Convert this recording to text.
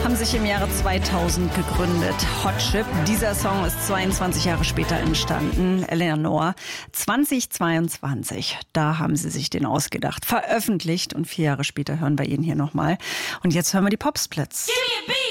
haben sich im Jahre 2000 gegründet. Hot Chip. Dieser Song ist 22 Jahre später entstanden. Eleanor. 2022. Da haben sie sich den ausgedacht. Veröffentlicht und 4 Jahre später hören wir ihn hier nochmal. Und jetzt hören wir die Popsplits. Give me a beat.